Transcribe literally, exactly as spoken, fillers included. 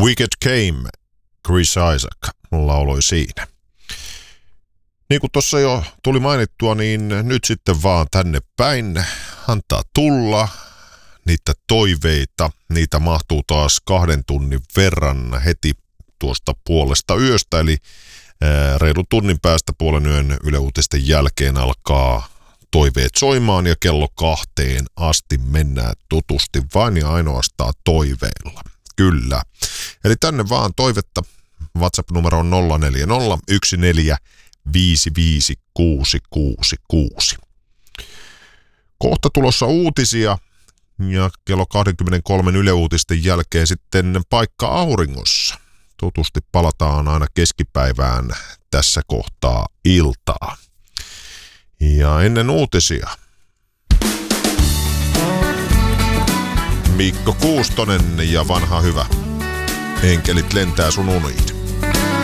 Wicked Game, Chris Isaak lauloi siinä. Niin kuin tuossa jo tuli mainittua, niin nyt sitten vaan tänne päin antaa tulla niitä toiveita. Niitä mahtuu taas kahden tunnin verran heti tuosta puolesta yöstä, eli reilun tunnin päästä puolen yön Yle Uutisten jälkeen alkaa toiveet soimaan ja kello kahteen asti mennään tutusti vain ja ainoastaan toiveilla. Kyllä. Eli tänne vaan toivetta. WhatsApp-numero on nolla neljä nolla yksi neljä viisi viisi kuusi kuusi kuusi. Kohta tulossa uutisia ja kello kaksikymmentäkolme Yle Uutisten jälkeen sitten paikka auringossa. Tutusti palataan aina keskipäivään tässä kohtaa iltaa. Ja ennen uutisia Mikko Kuustonen ja vanha hyvä Enkelit lentää sun uniin.